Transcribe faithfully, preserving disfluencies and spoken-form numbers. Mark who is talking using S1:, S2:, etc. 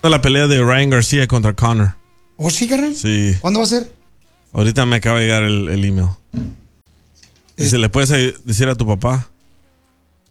S1: La pelea de Ryan García contra Conor.
S2: ¿Oh, sí, carnal?
S1: Sí.
S2: ¿Cuándo va a ser?
S1: Ahorita me acaba de llegar el, el email. Dice, ¿le puedes decir a tu papá